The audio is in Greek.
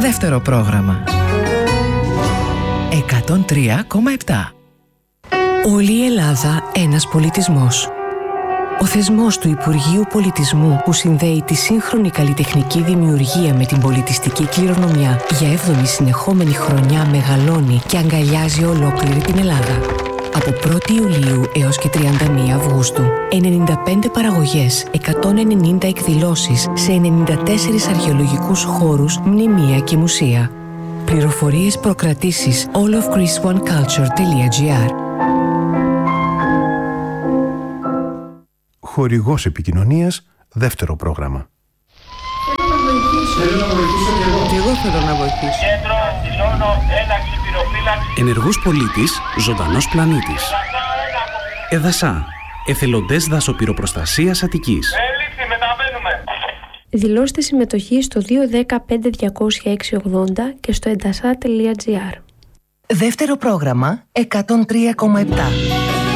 Δεύτερο πρόγραμμα. 103,7. Όλη η Ελλάδα ένας πολιτισμός. Ο θεσμός του Υπουργείου Πολιτισμού που συνδέει τη σύγχρονη καλλιτεχνική δημιουργία με την πολιτιστική κληρονομιά για 7η συνεχόμενη χρονιά μεγαλώνει και αγκαλιάζει ολόκληρη την Ελλάδα. Από 1η Ιουλίου έως και 31 Αυγούστου, 95 παραγωγές, 190 εκδηλώσεις σε 94 αρχαιολογικούς χώρους, μνημεία και μουσεία. Πληροφορίες προκρατήσεις allofgreeceoneculture.gr. Χορηγός επικοινωνίας, δεύτερο πρόγραμμα. Θέλω να βοηθήσω και εγώ θέλω να βοηθήσω. Κέντρο, δηλώνω, έναξη πυροφύλαξη. Ενεργός πολίτης, ζωντανός πλανήτης. ΕΔΑΣΑ, εθελοντές δασοπυροπροστασίας Αττικής. Έληξη, μεταβαίνουμε. Δηλώστε συμμετοχή στο 210-5-200-680 και στο edasa.gr. Δεύτερο πρόγραμμα 103,7.